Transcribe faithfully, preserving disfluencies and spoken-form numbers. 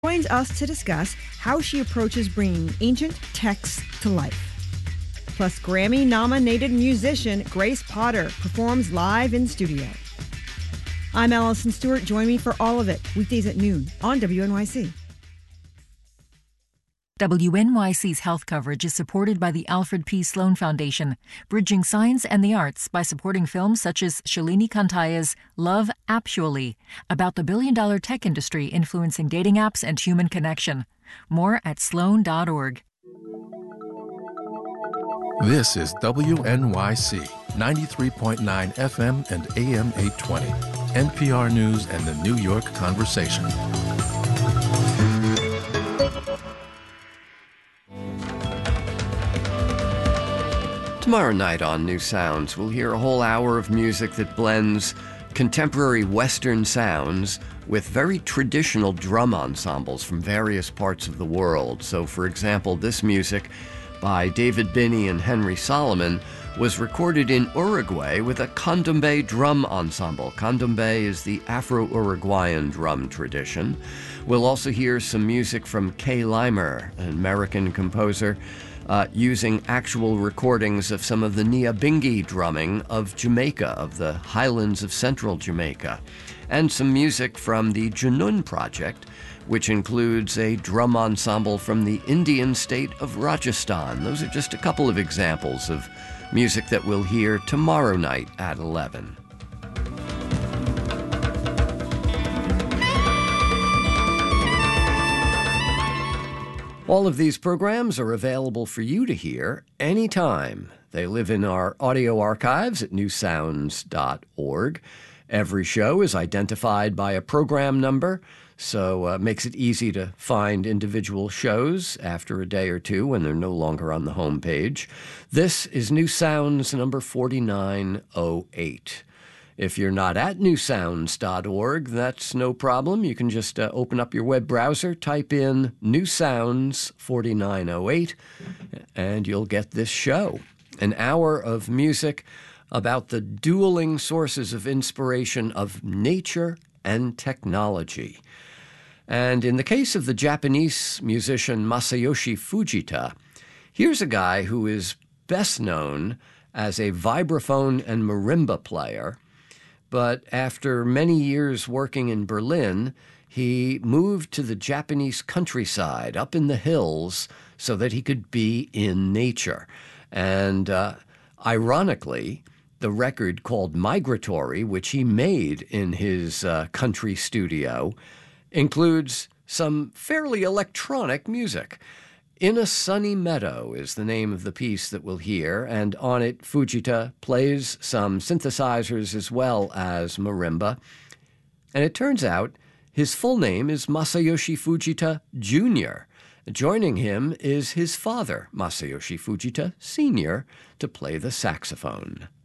joins us to discuss how she approaches bringing ancient texts to life. Plus, Grammy-nominated musician Grace Potter performs live in studio. I'm Allison Stewart. Join me for all of it, weekdays at noon on W N Y C. W N Y C's health coverage is supported by the Alfred P. Sloan Foundation, bridging science and the arts by supporting films such as Shalini Kantaya's Love, Actually, about the billion-dollar tech industry influencing dating apps and human connection. More at sloan dot org. This is W N Y C, ninety-three point nine F M and A M eight twenty, N P R News and the New York Conversation. Tomorrow night on New Sounds, we'll hear a whole hour of music that blends contemporary Western sounds with very traditional drum ensembles from various parts of the world. So, for example, this music by David Binney and Henry Solomon was recorded in Uruguay with a candombe drum ensemble. Candombe is the Afro-Uruguayan drum tradition. We'll also hear some music from Kay Limer, an American composer, Uh, using actual recordings of some of the Nyabingi drumming of Jamaica, of the highlands of central Jamaica, and some music from the Junun Project, which includes a drum ensemble from the Indian state of Rajasthan. Those are just a couple of examples of music that we'll hear tomorrow night at eleven. All of these programs are available for you to hear anytime. They live in our audio archives at new sounds dot org. Every show is identified by a program number, so it uh, makes it easy to find individual shows after a day or two when they're no longer on the home page. This is New Sounds number forty-nine oh eight. If you're not at new sounds dot org, that's no problem. You can just uh, open up your web browser, type in New Sounds forty-nine oh eight, and you'll get this show. An hour of music about the dueling sources of inspiration of nature and technology. And in the case of the Japanese musician Masayoshi Fujita, here's a guy who is best known as a vibraphone and marimba player. But after many years working in Berlin, he moved to the Japanese countryside, up in the hills, so that he could be in nature. And uh, ironically, the record called Migratory, which he made in his uh, country studio, includes some fairly electronic music. In a Sunny Meadow is the name of the piece that we'll hear, and on it, Fujita plays some synthesizers as well as marimba. And it turns out his full name is Masayoshi Fujita Junior Joining him is his father, Masayoshi Fujita Senior, to play the saxophone.